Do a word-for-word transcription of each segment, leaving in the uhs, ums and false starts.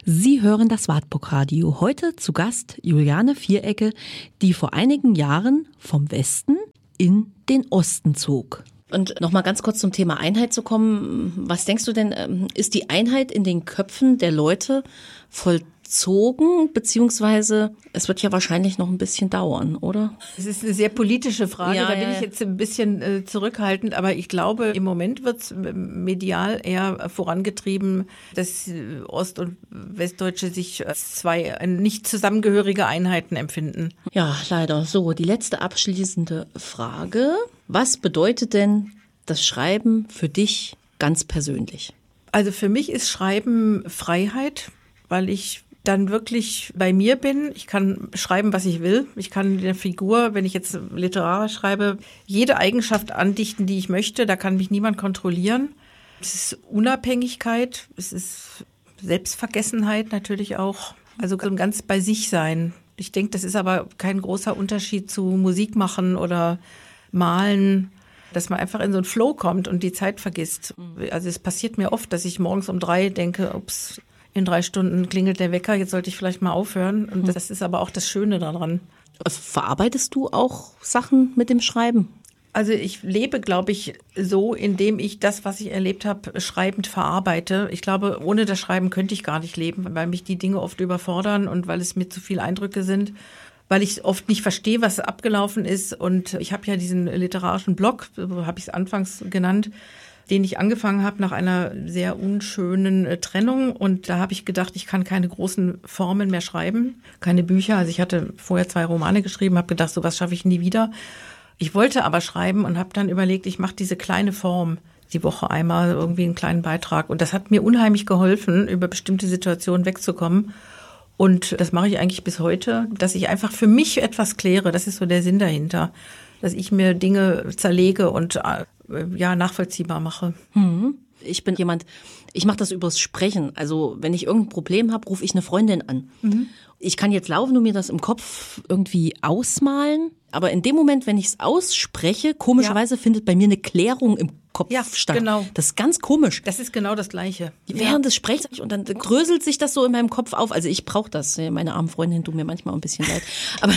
Sie hören das Wartburg-Radio. Heute zu Gast Juliane Vierecke, die vor einigen Jahren vom Westen in den Osten zog. Und nochmal ganz kurz zum Thema Einheit zu kommen. Was denkst du denn, ist die Einheit in den Köpfen der Leute vollzogen, beziehungsweise es wird ja wahrscheinlich noch ein bisschen dauern, oder? Es ist eine sehr politische Frage, ja, da ja, bin ja. ich jetzt ein bisschen äh, zurückhaltend, aber ich glaube, im Moment wird es medial eher vorangetrieben, dass äh, Ost- und Westdeutsche sich als zwei äh, nicht zusammengehörige Einheiten empfinden. Ja, leider. So, die letzte abschließende Frage. Was bedeutet denn das Schreiben für dich ganz persönlich? Also für mich ist Schreiben Freiheit, weil ich dann wirklich bei mir bin. Ich kann schreiben, was ich will. Ich kann der Figur, wenn ich jetzt literarisch schreibe, jede Eigenschaft andichten, die ich möchte. Da kann mich niemand kontrollieren. Es ist Unabhängigkeit, es ist Selbstvergessenheit natürlich auch. Also ganz bei sich sein. Ich denke, das ist aber kein großer Unterschied zu Musik machen oder Malen, dass man einfach in so einen Flow kommt und die Zeit vergisst. Also es passiert mir oft, dass ich morgens um drei denke, ups, in drei Stunden klingelt der Wecker, jetzt sollte ich vielleicht mal aufhören. Und das ist aber auch das Schöne daran. Verarbeitest du auch Sachen mit dem Schreiben? Also ich lebe, glaube ich, so, indem ich das, was ich erlebt habe, schreibend verarbeite. Ich glaube, ohne das Schreiben könnte ich gar nicht leben, weil mich die Dinge oft überfordern und weil es mir zu viele Eindrücke sind. Weil ich oft nicht verstehe, was abgelaufen ist. Und ich habe ja diesen literarischen Blog, so habe ich es anfangs genannt, den ich angefangen habe nach einer sehr unschönen äh, Trennung. Und da habe ich gedacht, ich kann keine großen Formen mehr schreiben, keine Bücher. Also ich hatte vorher zwei Romane geschrieben, habe gedacht, sowas schaffe ich nie wieder. Ich wollte aber schreiben und habe dann überlegt, ich mache diese kleine Form, die Woche einmal irgendwie einen kleinen Beitrag. Und das hat mir unheimlich geholfen, über bestimmte Situationen wegzukommen. Und das mache ich eigentlich bis heute, dass ich einfach für mich etwas kläre. Das ist so der Sinn dahinter, dass ich mir Dinge zerlege und äh, ja nachvollziehbar mache. Hm. Ich bin jemand, ich mache das übers Sprechen. Also wenn ich irgendein Problem habe, rufe ich eine Freundin an. Mhm. Ich kann jetzt laufen und mir das im Kopf irgendwie ausmalen. Aber in dem Moment, wenn ich es ausspreche, komischerweise ja. findet bei mir eine Klärung im Kopf ja, statt. Genau. Das ist ganz komisch. Das ist genau das Gleiche. Während ja. des Sprechens und dann gröselt sich das so in meinem Kopf auf. Also ich brauche das. Meine armen Freundin tut mir manchmal ein bisschen leid. Aber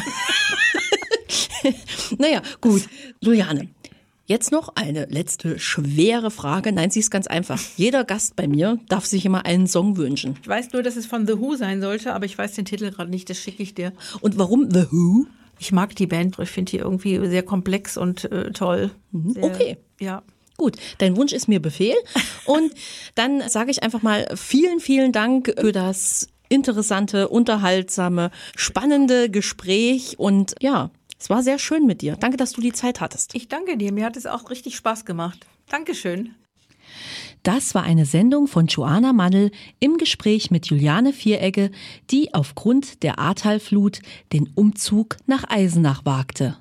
naja, gut. Juliane, jetzt noch eine letzte schwere Frage. Nein, sie ist ganz einfach. Jeder Gast bei mir darf sich immer einen Song wünschen. Ich weiß nur, dass es von The Who sein sollte, aber ich weiß den Titel gerade nicht. Das schicke ich dir. Und warum The Who? Ich mag die Band. Ich finde die irgendwie sehr komplex und äh, toll. Sehr, okay. Ja. Gut, dein Wunsch ist mir Befehl. Und dann sage ich einfach mal vielen, vielen Dank für das interessante, unterhaltsame, spannende Gespräch. Und ja, es war sehr schön mit dir. Danke, dass du die Zeit hattest. Ich danke dir. Mir hat es auch richtig Spaß gemacht. Dankeschön. Das war eine Sendung von Joanna Mannl im Gespräch mit Juliane Vierecke, die aufgrund der Ahrtalflut den Umzug nach Eisenach wagte.